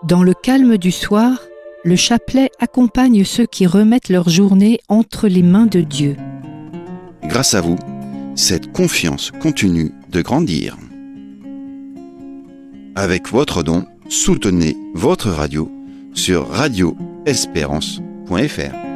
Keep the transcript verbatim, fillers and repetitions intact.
Dans le calme du soir, le chapelet accompagne ceux qui remettent leur journée entre les mains de Dieu. Grâce à vous, cette confiance continue de grandir. Avec votre don, soutenez votre radio sur radio espérance point f r.